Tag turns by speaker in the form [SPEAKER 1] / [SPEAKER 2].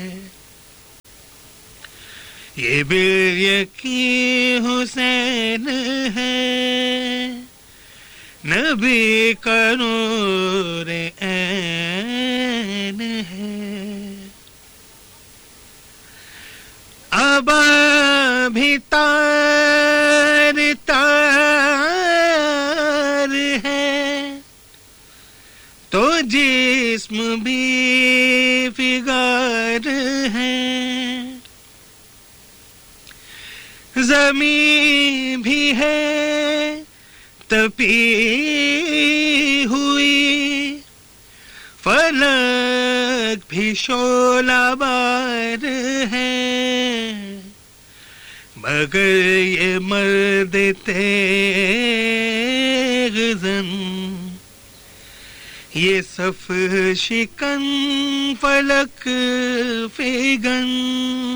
[SPEAKER 1] یہ بالیقین حسین ہے، نبی کا نور عین ہے، ابا بھی تار تار ہے تو جسم بھی فگار ہے، زمین بھی ہے تپی ہوئی، فلک بھی شعلہ بار ہے، مگر یہ مرد تیغ زن، یہ صف شکن فلک فگن،